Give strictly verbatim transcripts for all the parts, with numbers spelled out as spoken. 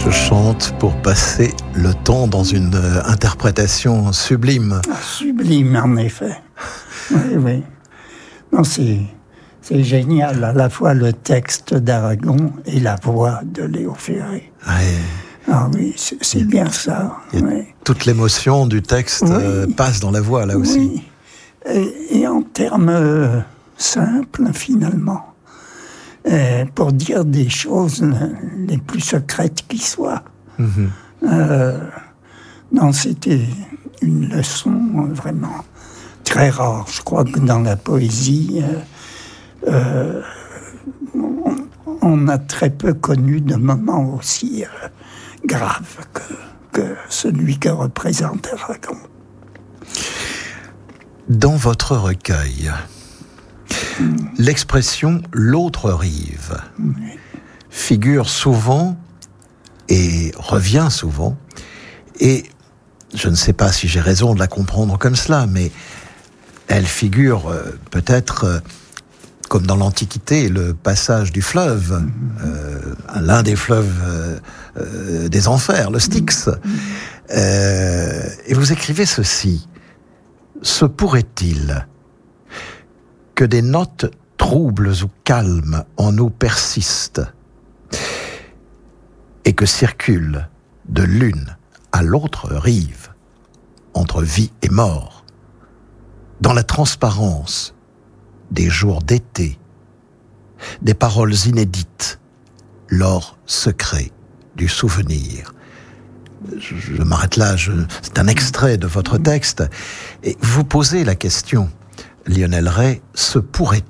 Je chante pour passer le temps dans une euh, interprétation sublime. Ah, sublime, en effet. Oui, oui. Non, c'est, c'est génial, à la fois le texte d'Aragon et la voix de Léo Ferré. Ouais. Ah oui, c'est, c'est bien ça. Oui. Toute l'émotion du texte oui. euh, passe dans la voix, là aussi. Oui. Et, et en termes euh, simples, finalement. Euh, pour dire des choses les plus secrètes qui soient. Mmh. Euh, non, c'était une leçon vraiment très rare. Je crois que dans la poésie, euh, euh, on, on a très peu connu de moments aussi euh, graves que, que celui que représente Aragon. Dans votre recueil, l'expression « l'autre rive » figure souvent et revient souvent, et je ne sais pas si j'ai raison de la comprendre comme cela, mais elle figure euh, peut-être, euh, comme dans l'Antiquité, le passage du fleuve, euh, l'un des fleuves euh, euh, des enfers, le Styx. Euh, et vous écrivez ceci: « Se pourrait-il que des notes troubles ou calmes en nous persistent et que circulent de l'une à l'autre rive, entre vie et mort, dans la transparence des jours d'été, des paroles inédites, l'or secret du souvenir. » Je, je m'arrête là, je, c'est un extrait de votre texte, et vous posez la question, Lionel Ray, se pourrait-il ?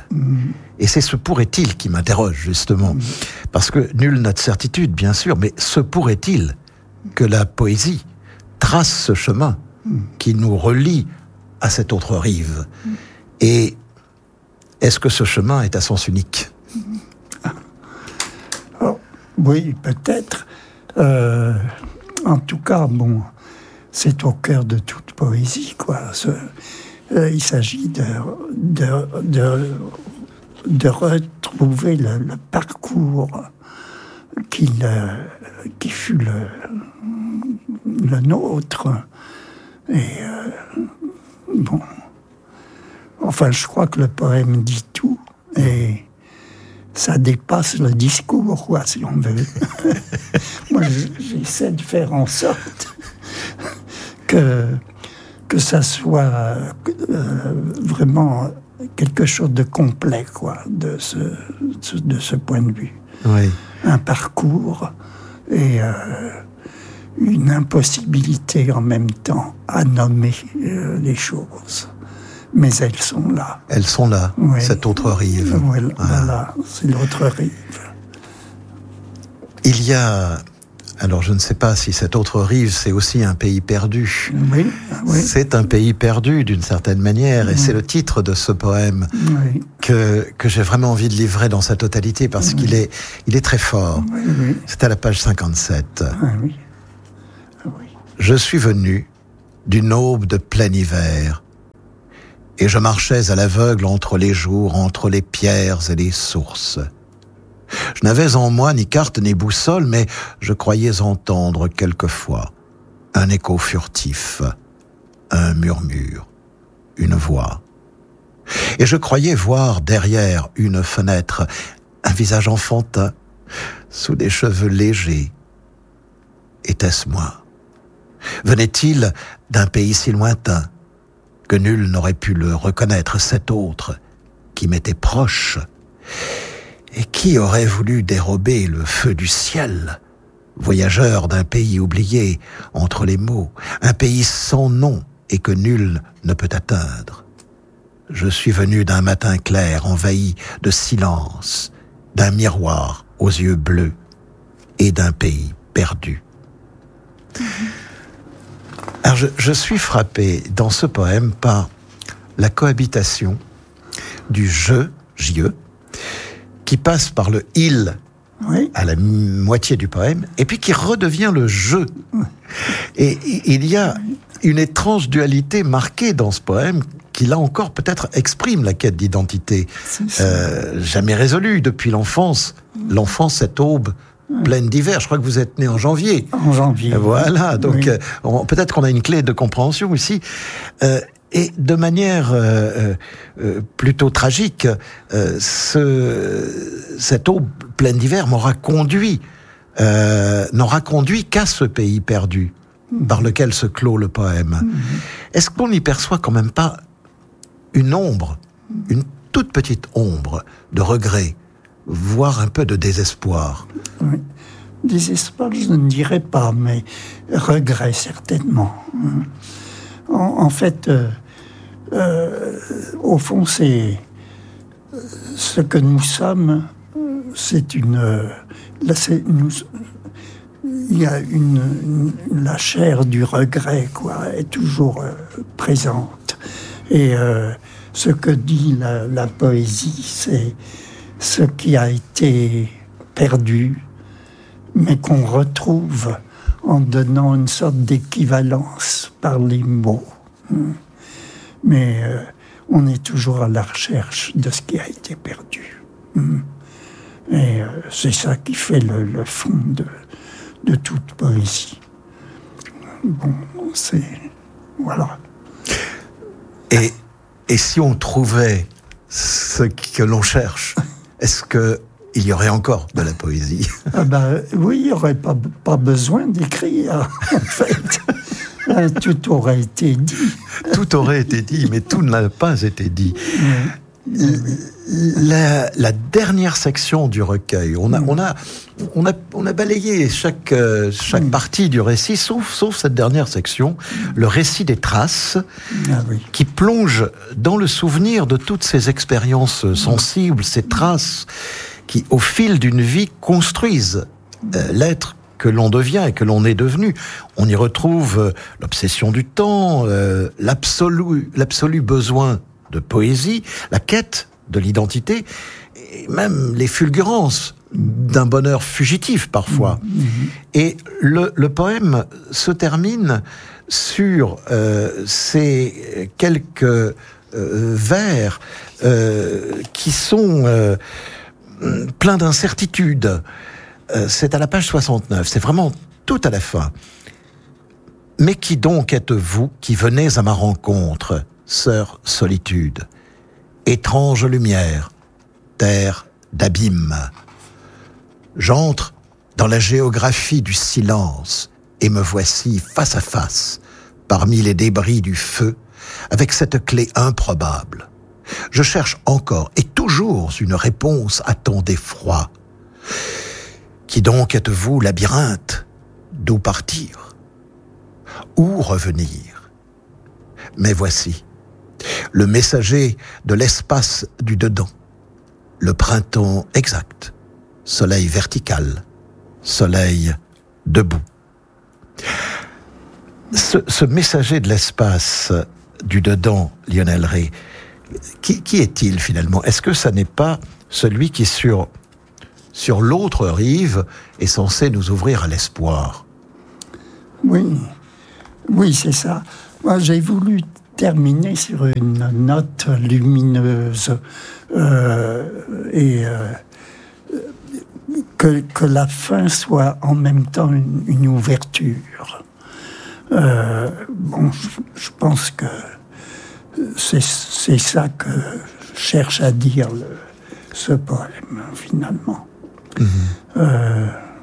Mmh. Et c'est ce pourrait-il qui m'interroge, justement. Mmh. Parce que nul n'a de certitude, bien sûr, mais se pourrait-il que la poésie trace ce chemin mmh. qui nous relie à cette autre rive ? mmh. Et est-ce que ce chemin est à sens unique ? ah. oh, Oui, peut-être. Euh, en tout cas, bon, c'est au cœur de toute poésie, quoi. Ce... Il s'agit de, de, de, de retrouver le, le parcours qui, le, qui fut le, le nôtre. Et euh, bon, enfin, je crois que le poème dit tout, et ça dépasse le discours, quoi, si on veut. Moi, j'essaie de faire en sorte que que ça soit euh, vraiment quelque chose de complet, quoi, de ce, de ce point de vue. Oui. Un parcours et euh, une impossibilité en même temps à nommer euh, les choses. Mais elles sont là. Elles sont là, oui. Cette autre rive. Voilà, ah. voilà, c'est l'autre rive. Il y a... Alors, je ne sais pas si cette autre rive, c'est aussi un pays perdu. Oui, oui. C'est un pays perdu, d'une certaine manière, et oui. C'est le titre de ce poème oui. que, que j'ai vraiment envie de livrer dans sa totalité, parce oui. qu'il est, il est très fort. Oui, oui. C'est à la page cinquante-sept. Ah, oui. Ah, oui. Je suis venu d'une aube de plein hiver, et je marchais à l'aveugle entre les jours, entre les pierres et les sources. Je n'avais en moi ni carte ni boussole, mais je croyais entendre quelquefois un écho furtif, un murmure, une voix. Et je croyais voir derrière une fenêtre un visage enfantin, sous des cheveux légers. Était-ce moi ? Venait-il d'un pays si lointain que nul n'aurait pu le reconnaître, cet autre qui m'était proche ? Et qui aurait voulu dérober le feu du ciel, voyageur d'un pays oublié entre les mots, un pays sans nom et que nul ne peut atteindre. Je suis venu d'un matin clair envahi de silence, d'un miroir aux yeux bleus et d'un pays perdu. Mmh. Alors je, je suis frappé dans ce poème par la cohabitation du je, je, qui passe par le « il » oui. à la moitié du poème, et puis qui redevient le « je oui. ». Et il y a une étrange dualité marquée dans ce poème qui, là encore, peut-être exprime la quête d'identité, euh, jamais résolue depuis l'enfance. L'enfance, cette aube pleine d'hiver. Je crois que vous êtes né en janvier. En janvier. Voilà, donc oui. euh, on, peut-être qu'on a une clé de compréhension ici. Euh, et de manière euh, euh, plutôt tragique, euh, ce, cette eau pleine d'hiver m'aura conduit, euh, n'aura conduit qu'à ce pays perdu, mmh. par lequel se clôt le poème. Mmh. Est-ce qu'on n'y perçoit quand même pas une ombre, une toute petite ombre de regret, voire un peu de désespoir? Oui. Désespoir, je ne dirais pas, mais regret certainement. En, en fait, euh, euh, au fond, c'est ce que nous sommes. C'est une, là, c'est, nous, il y a une, une, la chair du regret, quoi, est toujours euh, présente. Et euh, ce que dit la, la poésie, c'est ce qui a été perdu, mais qu'on retrouve en donnant une sorte d'équivalence par les mots. Mais euh, on est toujours à la recherche de ce qui a été perdu. Et euh, c'est ça qui fait le, le fond de, de toute poésie. Bon, c'est... Voilà. Et, et si on trouvait ce que l'on cherche, est-ce que il y aurait encore de la poésie? Ah ben, oui, il n'y aurait pas, pas besoin d'écrire, en fait. Tout aurait été dit. Tout aurait été dit, mais tout n'a pas été dit. Oui. La, la dernière section du recueil, on a, on a, on a, on a balayé chaque, chaque oui. partie du récit, sauf, sauf cette dernière section, le récit des traces, ah oui. qui plonge dans le souvenir de toutes ces expériences sensibles, ces traces qui, au fil d'une vie, construisent euh, l'être que l'on devient et que l'on est devenu. On y retrouve euh, l'obsession du temps, euh, l'absolu, l'absolu besoin de poésie, la quête de l'identité, et même les fulgurances d'un bonheur fugitif parfois. Mmh. Et le, le poème se termine sur euh, ces quelques euh, vers euh, qui sont... Euh, plein d'incertitudes. Euh, c'est à la page soixante-neuf, c'est vraiment tout à la fin. Mais qui donc êtes-vous qui venez à ma rencontre, sœur solitude? Étrange lumière, terre d'abîme. J'entre dans la géographie du silence et me voici face à face, parmi les débris du feu, avec cette clé improbable. Je cherche encore et toujours une réponse à ton d'effroi. Qui donc êtes-vous, labyrinthe? D'où partir? Où revenir? Mais voici, le messager de l'espace du dedans, le printemps exact, soleil vertical, soleil debout. Ce, ce messager de l'espace du dedans, Lionel Rey, Qui, qui est-il finalement? Est-ce que ça n'est pas celui qui, sur, sur l'autre rive, est censé nous ouvrir à l'espoir? Oui, oui, c'est ça. Moi, j'ai voulu terminer sur une note lumineuse euh, et euh, que, que la fin soit en même temps une, une ouverture. Euh, bon, je, je pense que C'est, c'est ça que cherche à dire le, ce poème, finalement. Mmh. Euh,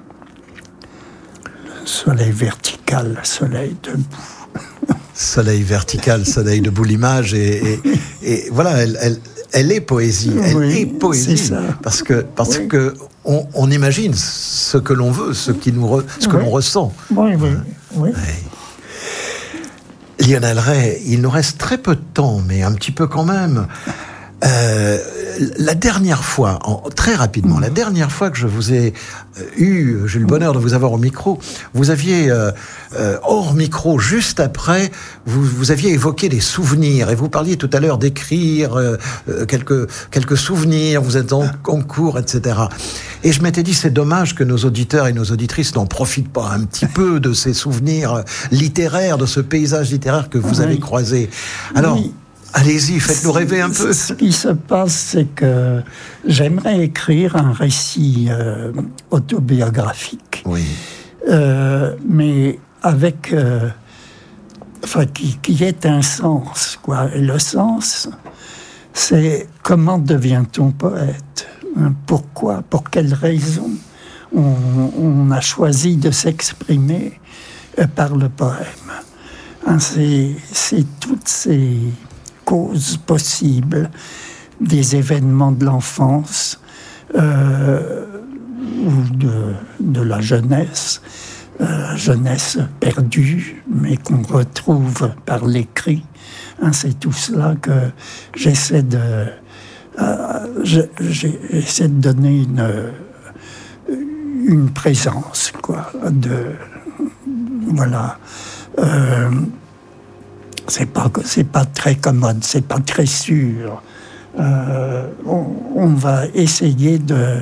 soleil vertical, soleil debout. Soleil vertical, soleil debout, l'image, et, et, et voilà, elle, elle, elle est poésie, elle oui, est poésie, c'est ça. parce que parce oui. que on, on imagine ce que l'on veut, ce qui nous, re, ce que oui. l'on ressent. Oui, oui, hein? oui. oui. Lionel Rey, il nous reste très peu de temps, mais un petit peu quand même. Euh, la dernière fois, en, très rapidement, mmh. la dernière fois que je vous ai euh, eu, j'ai eu le bonheur de vous avoir au micro, vous aviez, euh, euh, hors micro, juste après, vous, vous aviez évoqué des souvenirs, et vous parliez tout à l'heure d'écrire euh, quelques, quelques souvenirs, vous êtes en, en cours, et cetera. Et je m'étais dit, c'est dommage que nos auditeurs et nos auditrices n'en profitent pas un petit peu de ces souvenirs littéraires, de ce paysage littéraire que vous oui. avez croisé. Alors, oui. Allez-y, faites-nous rêver un peu. Ce qui se passe, c'est que j'aimerais écrire un récit euh, autobiographique. Oui. Euh, mais avec... Euh, enfin, qui, qui ait un sens, quoi. Et le sens, c'est comment devient-on poète ? Pourquoi ? Pour quelles raisons on, on a choisi de s'exprimer par le poème ? Hein, c'est, c'est toutes ces causes possibles des événements de l'enfance euh, ou de, de la jeunesse, euh, jeunesse perdue, mais qu'on retrouve par l'écrit. Hein, c'est tout cela que j'essaie de... Euh, je, j'essaie de donner une, une présence, quoi, de... Voilà. Euh, c'est pas, c'est pas très commode, c'est pas très sûr. Euh, on, on va essayer de,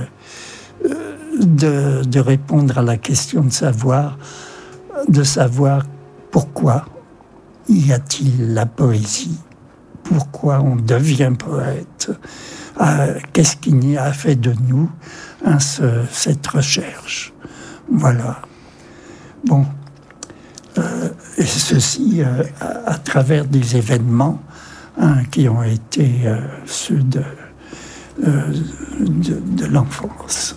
de, de répondre à la question de savoir, de savoir pourquoi y a-t-il la poésie ? Pourquoi on devient poète ? euh, Qu'est-ce qui a fait de nous hein, ce, cette recherche ? Voilà. Bon. Euh, et ceci euh, à, à travers des événements hein, qui ont été euh, ceux de, euh, de, de l'enfance.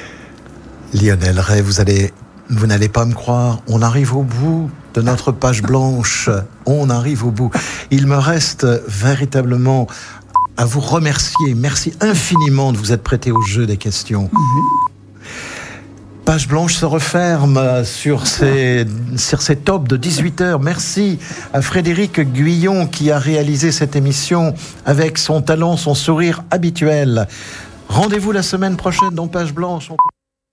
Lionel Ray, vous allez, vous n'allez pas me croire, on arrive au bout de notre page blanche, on arrive au bout. Il me reste véritablement à vous remercier. Merci infiniment de vous être prêté au jeu des questions. Mm-hmm. Page blanche se referme sur ces, sur ces tops de dix-huit heures. Merci à Frédéric Guyon qui a réalisé cette émission avec son talent, son sourire habituel. Rendez-vous la semaine prochaine dans Page blanche. On...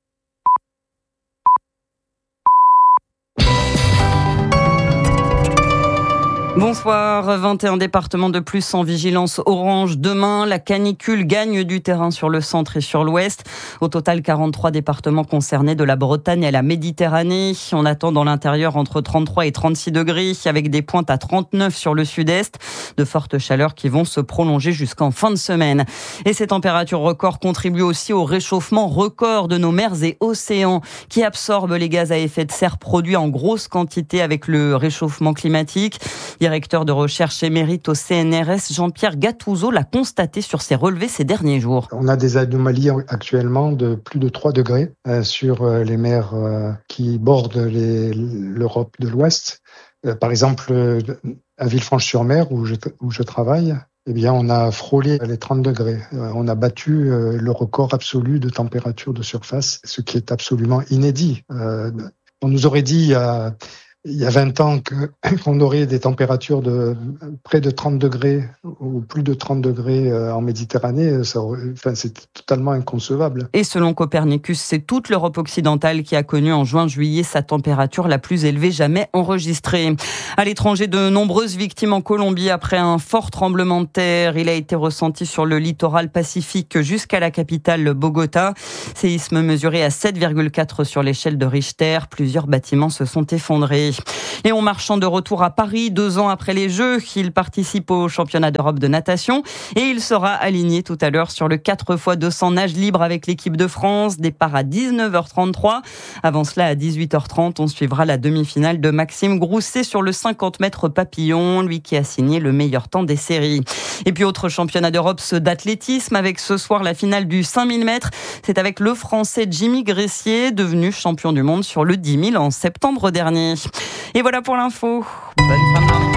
Bonsoir, vingt et un départements de plus en vigilance orange demain. La canicule gagne du terrain sur le centre et sur l'ouest. Au total, quarante-trois départements concernés de la Bretagne à la Méditerranée. On attend dans l'intérieur entre trente-trois et trente-six degrés avec des pointes à trente-neuf sur le sud-est. De fortes chaleurs qui vont se prolonger jusqu'en fin de semaine. Et ces températures records contribuent aussi au réchauffement record de nos mers et océans qui absorbent les gaz à effet de serre produits en grosse quantité avec le réchauffement climatique. Directeur de recherche émérite au C N R S, Jean-Pierre Gattuso l'a constaté sur ses relevés ces derniers jours. On a des anomalies actuellement de plus de trois degrés euh, sur les mers euh, qui bordent les, l'Europe de l'Ouest. Euh, par exemple, euh, à Villefranche-sur-Mer, où je, où je travaille, eh bien, on a frôlé les trente degrés. Euh, on a battu euh, le record absolu de température de surface, ce qui est absolument inédit. Euh, on nous aurait dit il y a Il y a vingt ans que, qu'on aurait des températures de près de trente degrés ou plus de trente degrés en Méditerranée, ça aurait, enfin, c'est totalement inconcevable. Et selon Copernicus, c'est toute l'Europe occidentale qui a connu en juin-juillet sa température la plus élevée jamais enregistrée. À l'étranger, de nombreuses victimes en Colombie après un fort tremblement de terre. Il a été ressenti sur le littoral pacifique jusqu'à la capitale Bogota. Séisme mesuré à sept virgule quatre sur l'échelle de Richter. Plusieurs bâtiments se sont effondrés. Léon Marchand de retour à Paris, deux ans après les Jeux. Il participe au championnat d'Europe de natation et il sera aligné tout à l'heure sur le quatre fois deux cents nage libre avec l'équipe de France. Départ à dix-neuf heures trente-trois. Avant cela, à dix-huit heures trente, on suivra la demi-finale de Maxime Grousset sur le cinquante mètres papillon, lui qui a signé le meilleur temps des séries. Et puis autre championnat d'Europe, ceux d'athlétisme avec ce soir la finale du cinq mille mètres. C'est avec le Français Jimmy Gressier, devenu champion du monde sur le dix mille en septembre dernier. Et voilà pour l'info. Bonne fin de journée.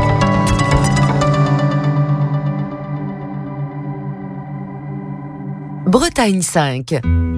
Bretagne cinq.